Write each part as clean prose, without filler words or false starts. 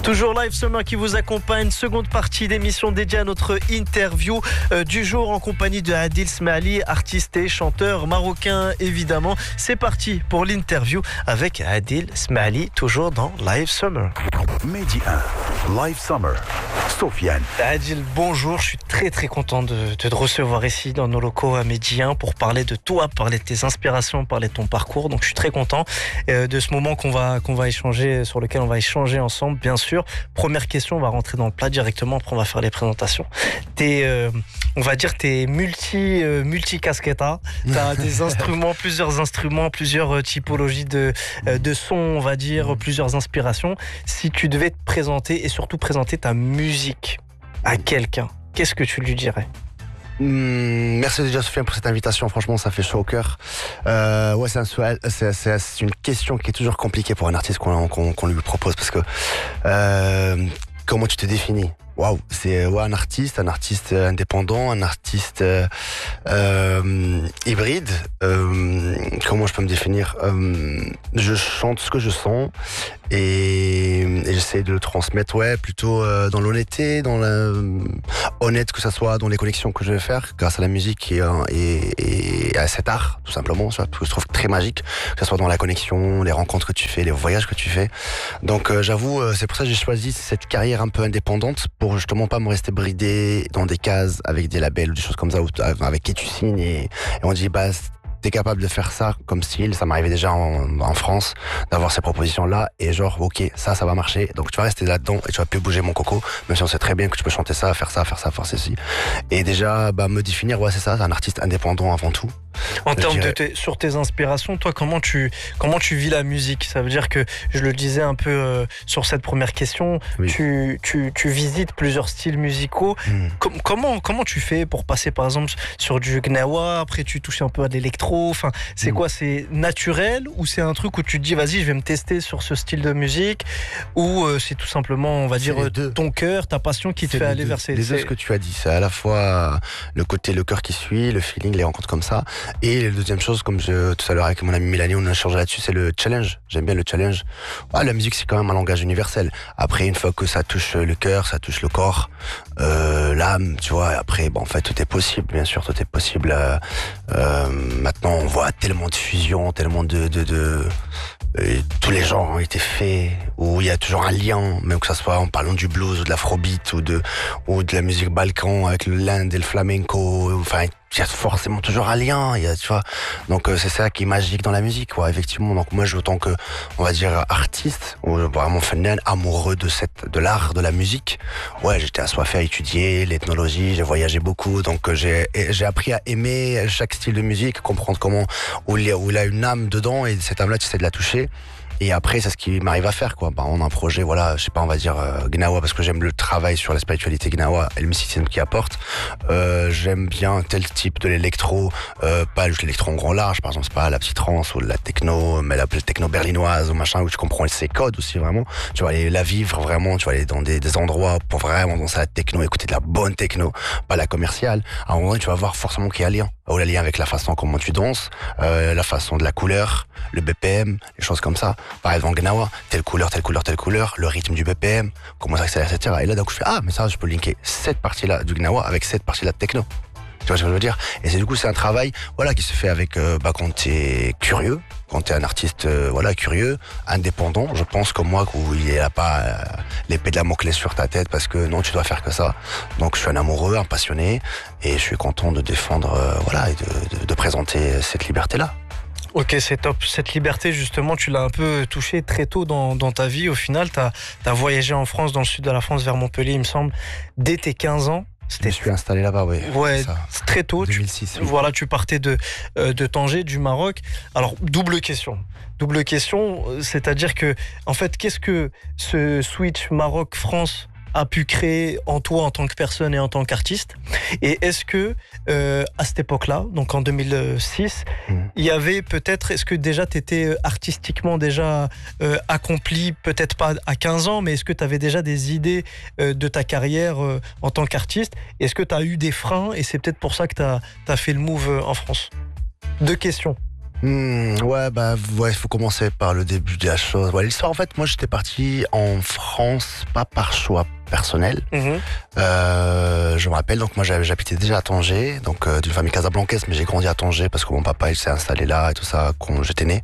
Toujours Live Summer qui vous accompagne, seconde partie d'émission dédiée à notre interview du jour en compagnie de Adil Smali, artiste et chanteur marocain évidemment. C'est parti pour l'interview avec Adil Smali, toujours dans Live Summer. Mehdi 1, Live Summer, Sofiane. Adil, bonjour, je suis très content de te recevoir ici dans nos locaux à Mehdi 1 pour parler de toi, parler de tes inspirations, parler de ton parcours. Donc je suis très content de ce moment qu'on va échanger, sur lequel on va échanger ensemble, bien sûr. Première question, on va rentrer dans le plat directement, après on va faire les présentations. On va dire t'es multi-casquette, hein. T'as des instruments, plusieurs typologies de sons, on va dire, plusieurs inspirations. Si tu devais te présenter et surtout présenter ta musique à quelqu'un, qu'est-ce que tu lui dirais ? Merci déjà Sofiane pour cette invitation, franchement ça fait chaud au cœur. Ouais, c'est une question qui est toujours compliquée pour un artiste qu'on lui propose parce que comment tu te définis? Waouh, c'est un artiste indépendant, un artiste hybride. Comment je peux me définir? Je chante ce que je sens et j'essaie de le transmettre, plutôt dans l'honnêteté, honnête, que ça soit dans les connexions que je vais faire grâce à la musique et à cet art, tout simplement, parce que je trouve très magique, que ça soit dans la connexion, les rencontres que tu fais, les voyages que tu fais. Donc j'avoue, c'est pour ça que j'ai choisi cette carrière un peu indépendante, pour justement pas me rester bridé dans des cases avec des labels ou des choses comme ça avec qui tu signes et on dit t'es capable de faire ça comme style. Ça m'arrivait déjà en France d'avoir ces propositions là et genre ok, ça va marcher, donc tu vas rester là-dedans et tu vas plus bouger mon coco, même si on sait très bien que tu peux chanter ça, faire ceci. Et déjà me définir, c'est ça, c'est un artiste indépendant avant tout. En termes sur tes inspirations, toi, comment tu vis la musique? Ça veut dire que, je le disais un peu sur cette première question, oui. Tu visites plusieurs styles musicaux. Comment tu fais pour passer par exemple sur du gnawa, après tu touches un peu à de l'électro, enfin, c'est quoi? C'est naturel ou c'est un truc où tu te dis vas-y, je vais me tester sur ce style de musique, ou c'est tout simplement, on va dire, ton cœur, ta passion qui te fait aller vers ces... Les deux, ce que tu as dit, c'est à la fois le cœur qui suit, le feeling, les rencontres comme ça. Et la deuxième chose, comme tout à l'heure avec mon ami Mélanie, on a changé là-dessus, c'est le challenge. J'aime bien le challenge. La musique, c'est quand même un langage universel. Après, une fois que ça touche le cœur, ça touche le corps, l'âme, tu vois, après, en fait, tout est possible, bien sûr, tout est possible. Maintenant, on voit tellement de fusions, tellement tous les genres ont été faits, où il y a toujours un lien, même que ça soit en parlant du blues ou de l'afrobeat ou de la musique balkan avec l'Inde et le flamenco, enfin, il y a forcément toujours un lien, tu vois. Donc c'est ça qui est magique dans la musique, effectivement. Donc moi, autant que, on va dire, artiste, ou vraiment fan, amoureux de l'art, de la musique, j'étais assoiffé à étudier l'ethnologie, j'ai voyagé beaucoup, donc j'ai appris à aimer chaque style de musique, comprendre où il a une âme dedans, et cette âme-là, tu sais de la toucher. Et après, c'est ce qui m'arrive à faire, quoi. On a un projet, je sais pas, on va dire Gnawa, parce que j'aime le travail sur la spiritualité Gnawa et le mysticisme qu'il apporte. J'aime bien tel type de l'électro, pas juste l'électro en grand large, par exemple, c'est pas la petite trance ou la techno, mais la techno berlinoise ou machin, où tu comprends ses codes aussi, vraiment. Tu vas aller la vivre vraiment, tu vas aller dans des endroits pour vraiment danser la techno, écouter de la bonne techno, pas la commerciale. À un moment, tu vas voir forcément qu'il y a un lien. Ou le lien avec la façon comment tu danses, la façon de la couleur, le BPM, les choses comme ça. Par exemple, Gnawa, telle couleur, le rythme du BPM, comment ça accélère, etc. Et là, d'un coup, je fais, mais ça, je peux linker cette partie-là du Gnawa avec cette partie-là de techno. Tu vois ce que je veux dire? Et c'est un travail, qui se fait avec, quand t'es curieux, quand t'es un artiste, curieux, indépendant, je pense, comme moi, où il n'y a pas l'épée de Damoclès sur ta tête, parce que non, tu dois faire que ça. Donc, je suis un amoureux, un passionné, et je suis content de défendre, et de présenter cette liberté-là. Ok, c'est top. Cette liberté, justement, tu l'as un peu touchée très tôt dans ta vie. Au final, t'as voyagé en France, dans le sud de la France, vers Montpellier, il me semble, dès tes 15 ans. Je suis installé là-bas, oui. Ouais, très tôt. 2006. Tu partais de Tanger, du Maroc. Alors, double question, c'est-à-dire que, en fait, qu'est-ce que ce switch Maroc-France a pu créer en toi en tant que personne et en tant qu'artiste? Et est-ce que à cette époque-là, donc en 2006, il y avait peut-être, est-ce que déjà tu étais artistiquement déjà accompli, peut-être pas à 15 ans, mais est-ce que tu avais déjà des idées de ta carrière en tant qu'artiste? Est-ce que tu as eu des freins et c'est peut-être pour ça que tu as fait le move en France? Deux questions. Ouais, il faut commencer par le début de la chose. Ouais, l'histoire, en fait, moi, j'étais parti en France, pas par choix personnel. Je me rappelle, donc moi, j'habitais déjà à Tanger, donc d'une famille casablancaise, mais j'ai grandi à Tanger parce que mon papa, il s'est installé là et tout ça quand j'étais né.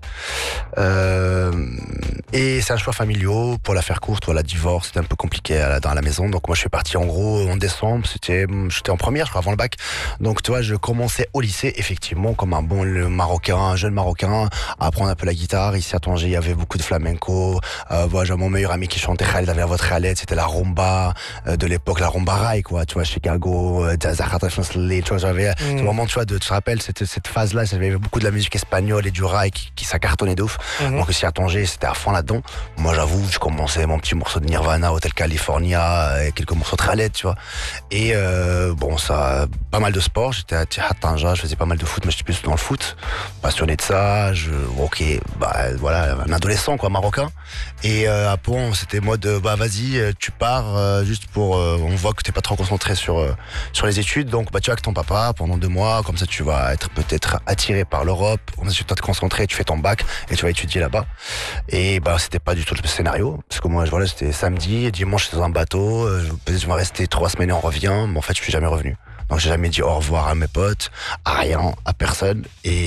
Et c'est un choix familial. Pour la faire courte, voilà, divorce, c'était un peu compliqué dans la maison. Donc moi, je suis parti en gros en décembre. J'étais en première, je crois, avant le bac. Donc tu vois, je commençais au lycée, effectivement, comme un bon Marocain, un jeune Marocain, à apprendre un peu la guitare. Ici à Tanger, il y avait beaucoup de flamenco. Voilà, j'ai mon meilleur ami qui chantait Khaled avec votre Khaled, c'était la rumba de l'époque, la rumba rail, quoi. Tu vois, Chicago, Zahata Fansli, tu vois, j'avais ce moment, tu vois, tu te rappelles, cette phase-là, j'avais beaucoup de la musique espagnole et du rail qui ça cartonnait de ouf. Donc ici à Tanger, c'était à fond là-dedans. Moi, j'avoue, je commençais mon petit morceau de Nirvana, Hotel California, et quelques morceaux de Khaled, tu vois. Et bon, ça, pas mal de sport. J'étais à Tanja, je faisais pas mal de foot, mais j'étais plus dans le foot. Passionné de ça. Voilà, un adolescent, quoi, marocain. Et après, c'était mode, vas-y, tu pars juste pour, on voit que t'es pas trop concentré sur les études, donc tu vas avec ton papa pendant 2 mois, comme ça tu vas être peut-être attiré par l'Europe, comme ça tu vas te concentrer, tu fais ton bac et tu vas étudier là-bas. Et c'était pas du tout le scénario, parce que moi, voilà, c'était samedi, et dimanche j'étais dans un bateau, peut-être je vais rester 3 semaines et on revient, mais en fait je suis jamais revenu. Donc j'ai jamais dit au revoir à mes potes, à rien, à personne,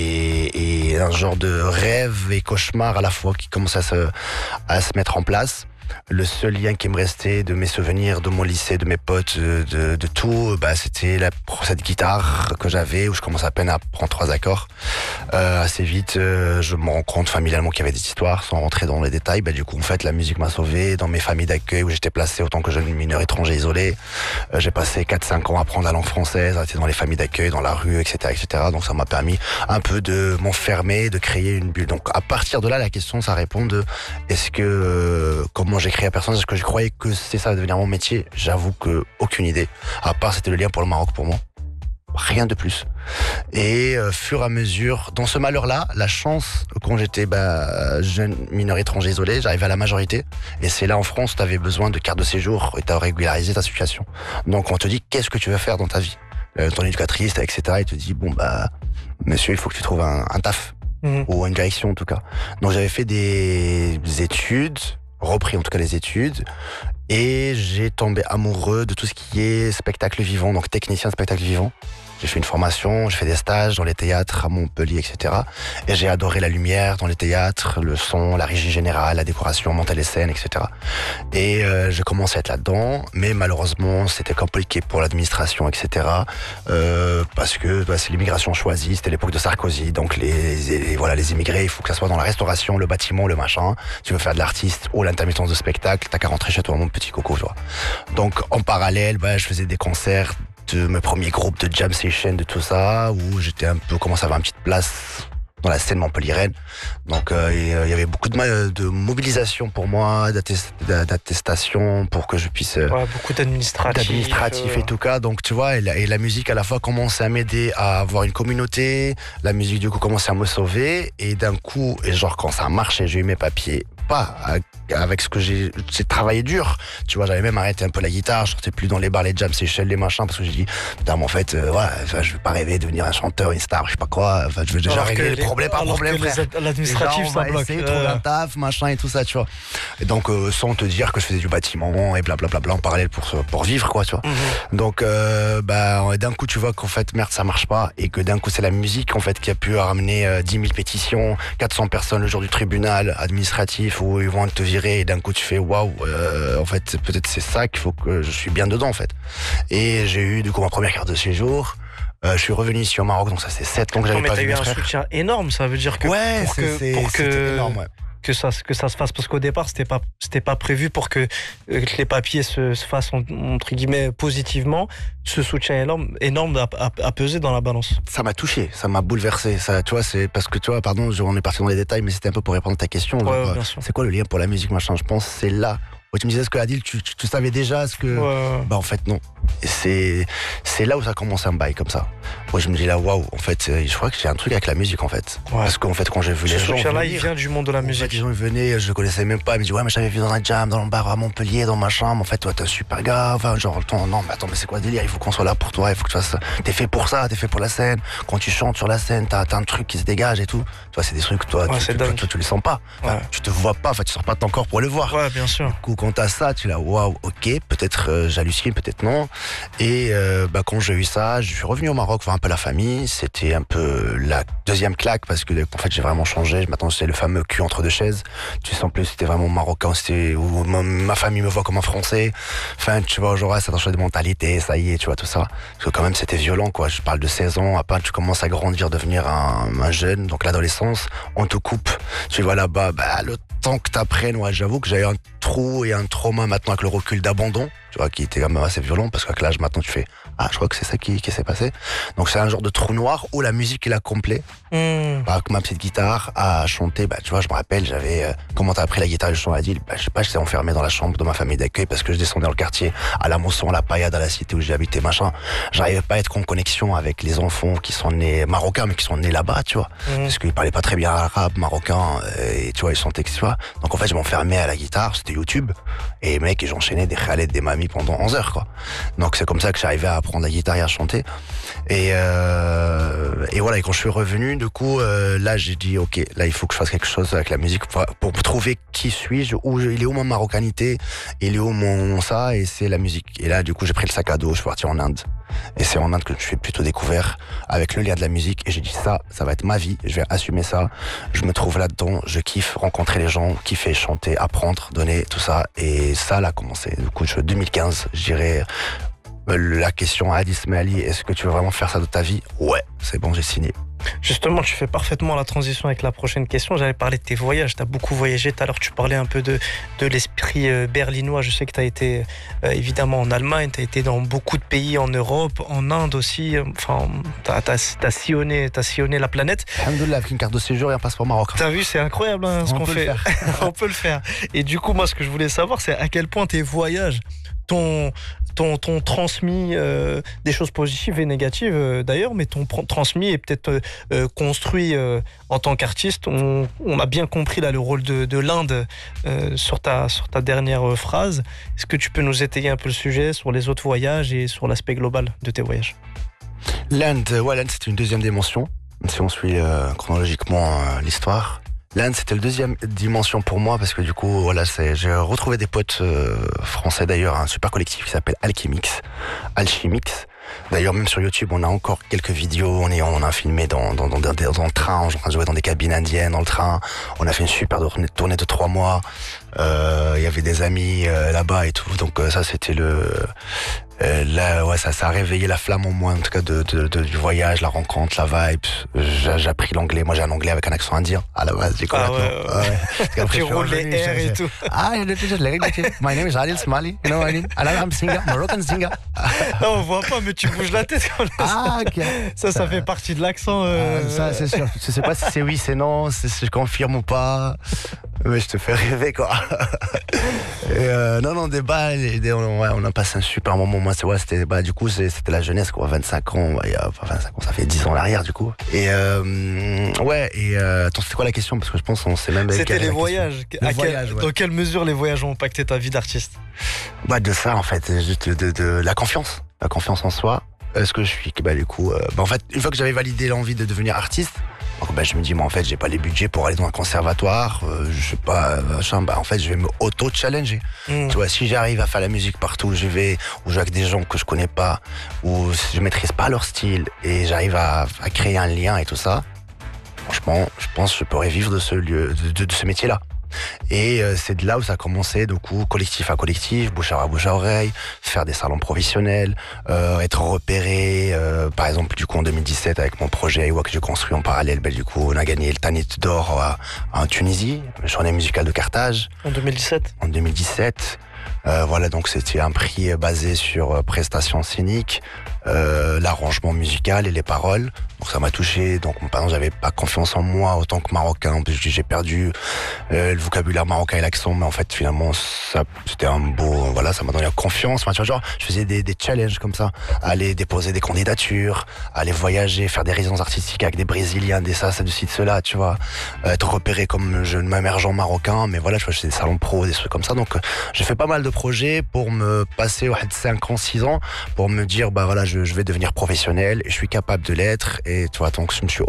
et un genre de rêve et cauchemar à la fois qui commence à se mettre en place. Le seul lien qui me restait de mes souvenirs, de mon lycée, de mes potes, de tout, c'était cette guitare que j'avais, où je commence à peine à prendre 3 accords. Assez vite, je me rends compte familialement qu'il y avait des histoires, sans rentrer dans les détails. Du coup, en fait, la musique m'a sauvé. Dans mes familles d'accueil où j'étais placé autant que jeune mineur étranger isolé, j'ai passé 4-5 ans à apprendre la langue française, à être dans les familles d'accueil, dans la rue, etc., etc. Donc ça m'a permis un peu de m'enfermer, de créer une bulle. Donc à partir de là, la question, ça répond de est-ce que comment j'ai créé à personne, est-ce que je croyais que c'est ça va devenir mon métier? J'avoue que aucune idée. À part c'était le lien pour le Maroc pour moi. Rien de plus. Et fur et à mesure, dans ce malheur-là, la chance, quand j'étais jeune mineur étranger isolé, j'arrivais à la majorité. Et c'est là en France, tu avais besoin de carte de séjour et tu as régularisé ta situation. Donc on te dit, qu'est-ce que tu veux faire dans ta vie? Ton éducatrice, etc. Il te dit, monsieur, il faut que tu trouves un taf. Ou une direction en tout cas. Donc j'avais fait des études, repris en tout cas les études, et j'ai tombé amoureux de tout ce qui est spectacle vivant, donc technicien de spectacle vivant. J'ai fait une formation, j'ai fait des stages dans les théâtres à Montpellier, etc. Et j'ai adoré la lumière dans les théâtres, le son, la régie générale, la décoration, monter les scènes, etc. Et j'ai commencé à être là-dedans, mais malheureusement, c'était compliqué pour l'administration, etc. Parce que c'est l'immigration choisie, c'était l'époque de Sarkozy, donc les immigrés, il faut que ça soit dans la restauration, le bâtiment, le machin. Tu veux faire de l'artiste ou l'intermittence de spectacle, t'as qu'à rentrer chez toi, mon petit coco, tu vois. Donc en parallèle, je faisais des concerts de mes premiers groupes de jam session, de tout ça, où j'étais commençais à avoir une petite place dans la scène montpelliéraine. Donc il y avait beaucoup de mobilisation pour moi, d'attestation pour que je puisse... beaucoup d'administratifs et tout cas. Donc tu vois, et la musique à la fois commençait à m'aider à avoir une communauté, la musique du coup commençait à me sauver, et d'un coup, et genre quand ça marchait, j'ai eu mes papiers, pas avec ce que j'ai travaillé dur, tu vois, j'avais même arrêté un peu la guitare, je sortais plus dans les bars, les jam sessions, les machins, parce que j'ai dit putain, mais en fait je veux pas rêver de devenir un chanteur, une star, je sais pas quoi, je veux déjà régler les problèmes par problème, frère. L'administratif, ça bloque. Essayer de trouver un taf, machin et tout ça, tu vois. Et donc sans te dire que je faisais du bâtiment et blablabla en parallèle pour vivre, quoi, tu vois. Donc d'un coup tu vois qu'en fait merde, ça marche pas, et que d'un coup c'est la musique en fait qui a pu ramener 10 000 pétitions, 400 personnes le jour du tribunal administratif où ils vont te virer, et d'un coup tu fais waouh, en fait peut-être c'est ça qu'il faut que je suis bien dedans en fait. Et j'ai eu du coup ma première carte de séjour. Je suis revenu ici au Maroc, donc ça c'est 7 ans que j'avais pas vu mes frères. T'as eu un soutien énorme, ça veut dire que c'était énorme, ouais. Que ça se fasse, parce qu'au départ c'était pas prévu pour que les papiers se fassent entre guillemets positivement. Ce soutien énorme a pesé dans la balance. Ça m'a touché, ça m'a bouleversé, ça, tu vois, c'est parce que tu vois, pardon, on est parti dans les détails, mais c'était un peu pour répondre à ta question. Ouais, c'est quoi le lien pour la musique, machin? Je pense que c'est là Ouais, tu me disais ce que Adil, tu savais déjà ce que. Ouais. Bah en fait non. Et c'est là où ça commence à me bailler comme ça. Moi je me dis là waouh, en fait je crois que j'ai un truc avec la musique en fait. Ouais. Parce qu'en fait quand j'ai vu les gens là, il venir, vient du monde de la en fait, musique. les gens ils venaient, je le connaissais même pas, ils me disaient ouais mais j'avais vu dans un jam, dans le bar à Montpellier, dans ma chambre, en fait toi t'es un super gars, enfin genre non mais attends mais c'est quoi le délire, il faut qu'on soit là pour toi, il faut que tu fasses ça, t'es fait pour ça, t'es fait pour la scène, quand tu chantes sur la scène t'as un truc qui se dégage et tout, toi c'est des trucs toi, Ouais, toi, tu les sens pas, enfin, Ouais. tu te vois pas, enfin tu sors pas de ton corps pour le voir. Ouais, bien sûr. Du coup, quand t'as ça, tu es là, waouh, ok, peut-être j'hallucine, peut-être non. Et quand j'ai eu ça, je suis revenu au Maroc voir un peu la famille. C'était un peu la deuxième claque parce que en fait j'ai vraiment changé. Maintenant c'est le fameux cul entre deux chaises. Tu sens plus c'était vraiment marocain, c'était où ma famille me voit comme un Français. Enfin, tu vois, aujourd'hui ça a changé de mentalité, ça y est, tu vois tout ça. Parce que quand même c'était violent, quoi. Je parle de 16 ans. Après tu commences à grandir, devenir un jeune, donc l'adolescence, on te coupe. Tu vois là-bas, le temps que t'apprennes, ouais, j'avoue que j'ai eu un trou et un trauma maintenant avec le recul d'abandon, tu vois, qui était quand même assez violent parce qu'avec l'âge maintenant tu fais je crois que c'est ça qui s'est passé. Donc c'est un genre de trou noir où la musique est là complet. Avec ma petite guitare à chanter, tu vois, je me rappelle, j'avais comment t'as appris la guitare et le chant à Adil, je sais pas, j'étais enfermé dans la chambre de ma famille d'accueil parce que je descendais dans le quartier à la Mosson, à la Paillade, à la cité où j'ai habité, machin. J'arrivais pas à être en connexion avec les enfants qui sont nés marocains mais qui sont nés là-bas, tu vois, parce qu'ils parlaient pas très bien arabe, marocain, et tu vois, ils chantaient, tu vois. Donc en fait, je m'enfermais à la guitare, c'était YouTube, et mec, j'enchaînais des khaled, des mamies pendant 11 heures, quoi. Donc c'est comme ça que j'arrivais à apprendre la guitare et à chanter. Et voilà, et quand je suis revenu, du coup, là, j'ai dit, ok, là, il faut que je fasse quelque chose avec la musique pour trouver qui suis-je, il est où ma marocanité, il est où mon ça, et c'est la musique. Et là, du coup, j'ai pris le sac à dos, je suis parti en Inde. Et c'est en Inde que je suis plutôt découvert avec le lien de la musique. Et j'ai dit ça va être ma vie, je vais assumer ça. Je me trouve là-dedans, je kiffe rencontrer les gens, kiffer chanter, apprendre, donner, tout ça. Et ça, là, a commencé. Du coup, 2015, je dirais. La question à Adil Smaili, est-ce que tu veux vraiment faire ça de ta vie? Ouais, c'est bon, j'ai signé. Justement, tu fais parfaitement la transition avec la prochaine question. J'allais parler de tes voyages. Tu as beaucoup voyagé. Tout à l'heure, tu parlais un peu de l'esprit berlinois. Je sais que tu as été évidemment en Allemagne, tu as été dans beaucoup de pays en Europe, en Inde aussi. Enfin, tu as sillonné la planète. Alhamdoulilah, avec une carte de séjour et un passeport marocain. Tu as vu, c'est incroyable ce qu'on fait. On peut le faire. Et du coup, moi, ce que je voulais savoir, c'est à quel point tes voyages t'ont transmis des choses positives et négatives d'ailleurs, mais t'ont transmis et peut-être construit en tant qu'artiste. On a bien compris là le rôle de l'Inde sur ta dernière phrase. Est-ce que tu peux nous étayer un peu le sujet sur les autres voyages et sur l'aspect global de tes voyages? L'Inde, c'est une deuxième dimension, si on suit chronologiquement l'histoire. L'Inde, c'était le deuxième dimension pour moi parce que du coup, voilà, j'ai retrouvé des potes français d'ailleurs, un super collectif qui s'appelle Alchemix. D'ailleurs, même sur YouTube, on a encore quelques vidéos. On a filmé dans le train, on a joué dans des cabines indiennes dans le train. On a fait une super tournée de 3 mois. Il y avait des amis là-bas et tout. Donc ça, c'était ça a réveillé la flamme en moi, en tout cas du voyage, la rencontre, la vibe. J'ai appris l'anglais. Moi, j'ai un anglais avec un accent indien à la base. J'ai Tu roules les airs et tout. My name is Adil Smaili. You know what I mean? I'm singer, Moroccan singer. Non, on voit pas, mais tu bouges la tête quand même. Ok. Ça fait partie de l'accent. Ça, c'est sûr. Je sais pas si c'est oui, c'est non, si je confirme ou pas. Mais je te fais rêver, quoi. Et non, des balles, on a passé un super moment. Moi, c'était du coup, c'était la jeunesse, quoi. 25 ans, 25 ans, ça fait 10 ans en arrière, du coup. Et attends, c'était quoi la question? Parce que je pense qu'on sait même. C'était les voyages. Ouais. Dans quelle mesure les voyages ont impacté ta vie d'artiste? De ça, en fait, juste de la confiance. La confiance en soi. Ce que je suis, du coup, en fait, une fois que j'avais validé l'envie de devenir artiste, donc, je me dis, moi, en fait, j'ai pas les budgets pour aller dans un conservatoire, je sais pas, en fait, je vais me auto-challenger. Tu vois, si j'arrive à faire la musique partout où je vais, ou je joue avec des gens que je connais pas, ou si je maîtrise pas leur style, et j'arrive à créer un lien et tout ça, franchement, je pense que je pourrais vivre de ce métier-là. Et c'est de là où ça a commencé, du coup, collectif à collectif, bouche à oreille, faire des salons professionnels, être repéré. Par exemple, du coup, en 2017, avec mon projet que j'ai construit en parallèle, du coup, on a gagné le Tanit d'or en Tunisie, le journée musicale de Carthage. En 2017. En 2017. Voilà, donc c'était un prix basé sur prestations scéniques. l'arrangement musical et les paroles. Donc ça m'a touché. Donc par exemple, j'avais pas confiance en moi autant que marocain. J'ai perdu le vocabulaire marocain et l'accent, mais en fait finalement ça c'était un beau, voilà, ça m'a donné la confiance. Enfin, tu vois, genre je faisais des challenges comme ça, aller déposer des candidatures, aller voyager, faire des résidences artistiques avec des Brésiliens, des ça, de ci, de cela, tu vois, être repéré comme jeune émergent marocain. Mais voilà, je faisais des salons pro, des trucs comme ça. Donc j'ai fait pas mal de projets pour me passer 5 ans, 6 ans, pour me dire bah voilà, je vais devenir professionnel et je suis capable de l'être. Et tu vois, donc je me suis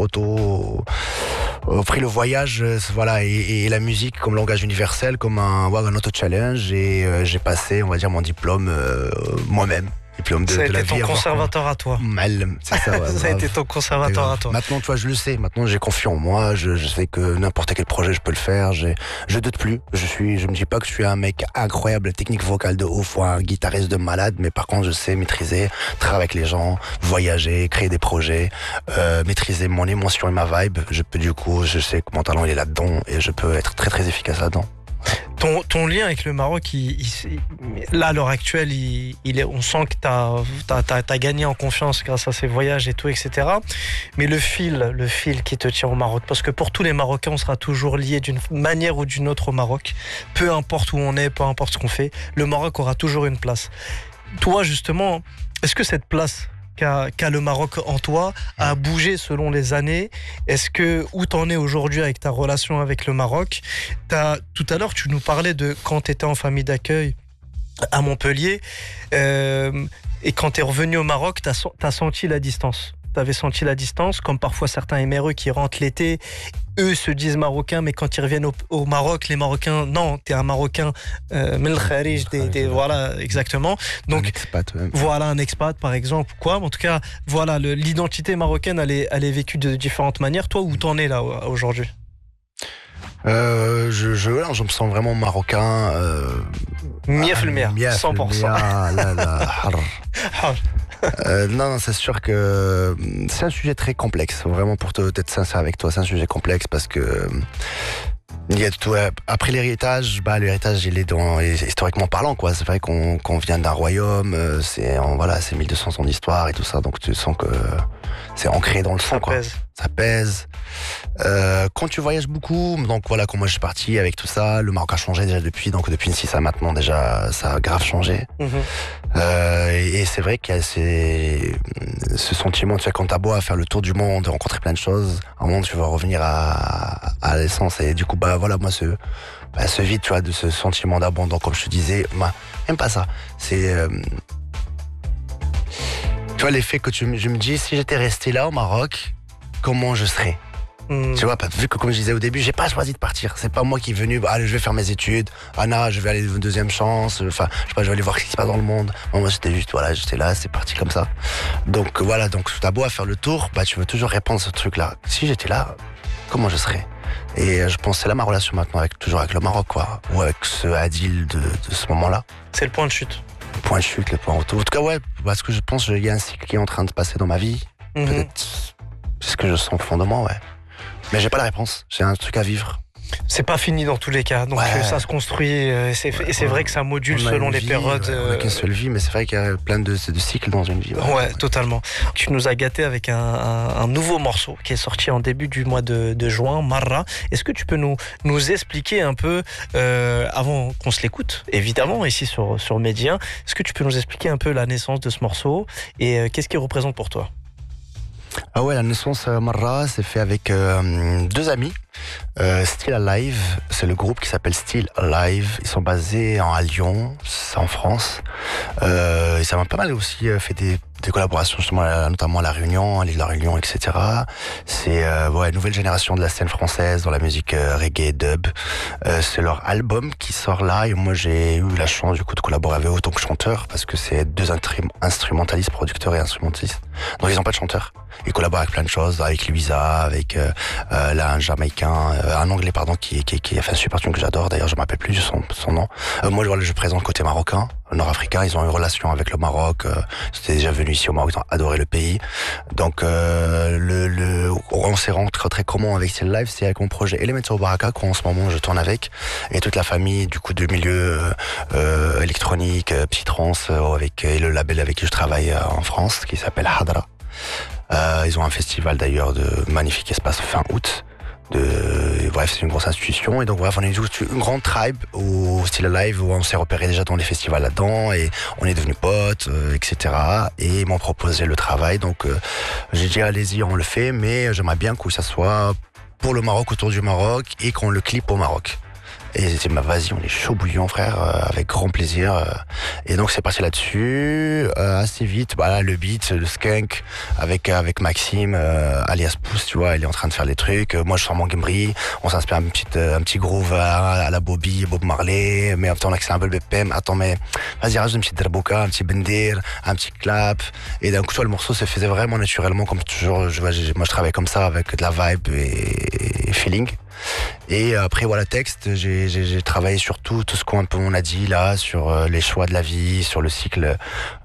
pris le voyage, voilà, et la musique comme langage universel, comme un auto-challenge, et j'ai passé, on va dire, mon diplôme moi-même. Diplôme de la vie. Ça a été ton conservateur à toi. Mal, c'est ça. Ouais, ça a été ton conservateur à toi. Maintenant, tu vois, je le sais. Maintenant, j'ai confiance en moi. Je sais que n'importe quel projet, je peux le faire. Je doute plus. Je me dis pas que je suis un mec incroyable, technique vocale de ouf, ou un guitariste de malade, mais par contre, je sais maîtriser, travailler avec les gens, voyager, créer des projets, maîtriser mon émotion et ma vibe. Je sais que mon talent, il est là-dedans, et je peux être très, très efficace là-dedans. Ton lien avec le Maroc, là à l'heure actuelle, on sent que t'as gagné en confiance grâce à ces voyages et tout, etc. Mais le fil qui te tient au Maroc, parce que pour tous les Marocains, on sera toujours lié d'une manière ou d'une autre au Maroc. Peu importe où on est, peu importe ce qu'on fait, le Maroc aura toujours une place. Toi, justement, est-ce que cette place qu'a le Maroc en toi a bougé selon les années? Est-ce que où t'en es aujourd'hui avec ta relation avec le Maroc? Tout à l'heure, tu nous parlais de quand tu étais en famille d'accueil à Montpellier, et quand tu es revenu au Maroc, t'as senti la distance. T'avais senti la distance, comme parfois certains éméreux qui rentrent l'été, eux se disent marocains, mais quand ils reviennent au Maroc, les Marocains, non, t'es un Marocain, voilà, exactement. Donc, un expat, ouais. Voilà, un expat, par exemple, quoi. En tout cas, voilà, l'identité marocaine, elle est vécue de différentes manières. Toi, où t'en es là, aujourd'hui? Je me sens vraiment marocain. Miaf le mer, 100%. Non, c'est sûr que c'est un sujet très complexe. Vraiment, pour être sincère avec toi, c'est un sujet complexe parce que il y a tout. Après l'héritage, il est historiquement parlant, quoi. C'est vrai qu'on vient d'un royaume, c'est 1200 ans d'histoire et tout ça, donc tu sens que c'est ancré dans le sang, quoi. Ça pèse. Quand tu voyages beaucoup, donc voilà, quand moi je suis parti avec tout ça, le Maroc a changé déjà depuis 6 à maintenant déjà, ça a grave changé. Et c'est vrai qu'il y a ce sentiment, tu sais, quand t'as beau à faire le tour du monde, de rencontrer plein de choses, à un moment tu vas revenir à l'essence, et du coup voilà, moi ce vide, tu vois, de ce sentiment d'abandon, comme je te disais, même pas ça, c'est tu vois, l'effet que je me dis, si j'étais resté là au Maroc, comment je serais? Tu vois, vu que comme je disais au début, j'ai pas choisi de partir. C'est pas moi qui est venu, allez, je vais faire mes études, je vais aller une deuxième chance, enfin, je sais pas, je vais aller voir ce qui se passe dans le monde. Moi, c'était juste, voilà, j'étais là, c'est parti comme ça. Donc voilà, donc t'as beau à faire le tour, tu veux toujours répondre à ce truc-là. Si j'étais là, comment je serais? Et je pense que c'est là ma relation maintenant, toujours avec le Maroc, quoi, ou avec ce Adil de ce moment-là. C'est le point de chute. Le point de chute, le point de retour. En tout cas, ouais, parce que je pense qu'il y a un cycle qui est en train de se passer dans ma vie. Peut-être, c'est ce que je sens profondément, ouais. Mais j'ai pas la réponse, c'est un truc à vivre. C'est pas fini dans tous les cas, donc ça se construit, et c'est vrai que ça module selon les périodes. On n'a qu'une seule vie, mais c'est vrai qu'il y a plein de cycles dans une vie. Ouais, totalement. Tu nous as gâtés avec un nouveau morceau qui est sorti en début du mois de juin, Marra. Est-ce que tu peux nous expliquer un peu, avant qu'on se l'écoute, évidemment, ici sur Média, est-ce que tu peux nous expliquer un peu la naissance de ce morceau et qu'est-ce qu'il représente pour toi? Ah ouais, la naissance Marra, c'est fait avec 2 amis. Still Alive, c'est le groupe qui s'appelle Still Alive. Ils sont basés à Lyon, c'est en France. Et ça m'a pas mal aussi fait des collaborations, justement, notamment à La Réunion, à l'île de La Réunion, etc. C'est une nouvelle génération de la scène française dans la musique reggae dub. C'est leur album qui sort là, et moi j'ai eu la chance du coup de collaborer avec eux en tant que chanteur, parce que c'est 2 instrumentalistes, producteurs et instrumentalistes. Donc ils n'ont pas de chanteur. il collabore avec plein de choses, avec Louisa, avec là un Jamaïcain, un Anglais pardon, qui a fait un super tune que j'adore. D'ailleurs, je me rappelle plus de son nom. Moi, je présente le côté marocain, nord-africain. Ils ont une relation avec le Maroc. Ils étaient déjà venus ici au Maroc, ils ont adoré le pays. Donc, on s'est rencontré très comment avec Still Life, c'est avec mon projet Elemental Baraka qu'en ce moment je tourne avec, et toute la famille du coup de milieu électronique, psytrance, et le label avec qui je travaille en France, qui s'appelle Hadra. Ils ont un festival d'ailleurs de magnifique espace fin août. Bref, c'est une grosse institution, et donc bref, on est une grande tribe au Still Alive où on s'est repéré déjà dans les festivals là-dedans, et on est devenus potes, etc. Et ils m'ont proposé le travail, donc j'ai dit allez-y, on le fait, mais j'aimerais bien que ça soit pour le Maroc, autour du Maroc, et qu'on le clip au Maroc. Et j'ai dit, vas-y, on est chaud bouillon, frère, avec grand plaisir. Et donc, c'est parti là-dessus, assez vite. Voilà, le beat, le skunk, avec Maxime, alias Pouce, tu vois, il est en train de faire des trucs. Moi, je sors mon Gimbri, on s'inspire un petit groove à la Bobby, Bob Marley, mais en même temps, on accélère un peu le BPM. Attends, mais vas-y, rajoute une petite draboka, un petit bendir, un petit clap. Et d'un coup, toi, le morceau se faisait vraiment naturellement, comme toujours. Moi, je travaille comme ça, avec de la vibe et feeling. Et après voilà, texte, j'ai travaillé sur tout ce qu'on a dit là, sur les choix de la vie, sur le cycle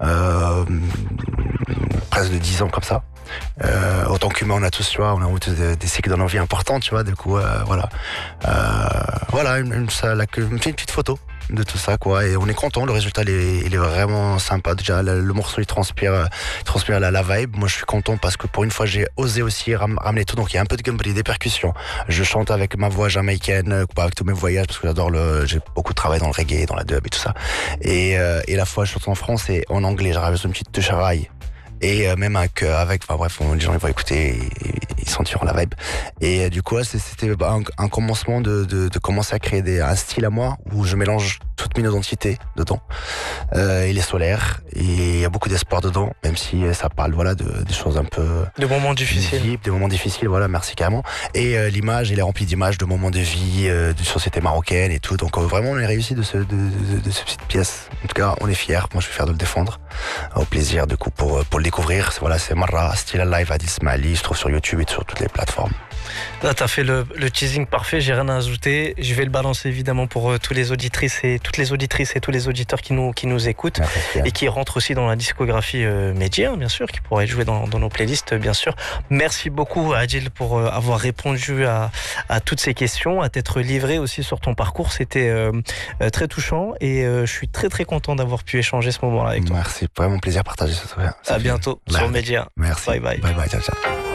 presque de 10 ans comme ça. Autant qu'humain, on a tous, tu vois, on a des cycles dans nos vies importants, tu vois, du coup voilà, une petite photo de tout ça, quoi, et on est content. Le résultat il est vraiment sympa. Déjà le morceau il transpire la vibe. Moi je suis content parce que pour une fois j'ai osé aussi ramener tout, donc il y a un peu de gameplay, des percussions, je chante avec ma voix jamaïcaine, avec tous mes voyages, parce que j'ai beaucoup de travail dans le reggae, dans la dub et tout ça, et la fois je chante en français et en anglais, j'ai rajouté une petite touche à rail. Et même avec, enfin bref, les gens ils vont écouter, ils sentiront la vibe. Et du coup, c'était un commencement de commencer à créer un style à moi où je mélange toute mon identité dedans. Il est solaire, et il y a beaucoup d'espoir dedans, même si ça parle voilà des choses un peu de moments difficiles. Des moments difficiles, voilà, merci carrément. Et l'image, elle est remplie d'images, de moments de vie, de société marocaine et tout. Donc vraiment, on est réussi de cette petite pièce. En tout cas, on est fiers. Moi, je suis fier de le défendre. Au plaisir, du coup, pour le découvrir. Voilà, c'est Marra, Still Alive, Adil Smali. Je trouve sur YouTube et sur toutes les plateformes. Là, t'as fait le teasing parfait, j'ai rien à ajouter. Je vais le balancer évidemment pour toutes les auditrices et tous les auditeurs qui nous écoutent, et qui rentrent aussi dans la discographie Medjien, bien sûr, qui pourrait jouer dans nos playlists, bien sûr. Merci beaucoup, Adil, pour avoir répondu à toutes ces questions, à t'être livré aussi sur ton parcours. C'était très touchant, et je suis très très content d'avoir pu échanger ce moment-là avec toi. Merci, vraiment plaisir de partager ça. À bientôt sur Medjien. Merci. Bye bye. Bye bye, ciao ciao.